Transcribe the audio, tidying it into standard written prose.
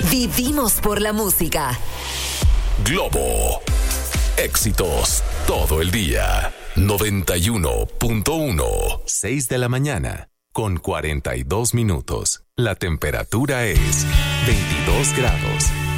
Vivimos por la música. Globo. Éxitos todo el día. 91.1. 6 de la mañana con 42 minutos. La temperatura es 22 grados.